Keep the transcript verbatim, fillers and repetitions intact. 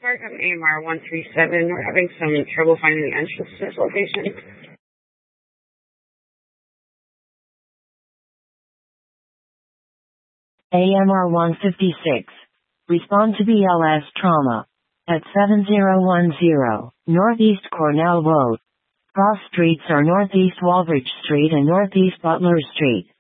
Park of A M R one three seven. We're having some trouble finding the entrance to this location. A M R one fifty-six. Respond to B L S trauma. At seven zero one zero, Northeast Cornell Road. Cross streets are Northeast Walbridge Street and Northeast Butler Street.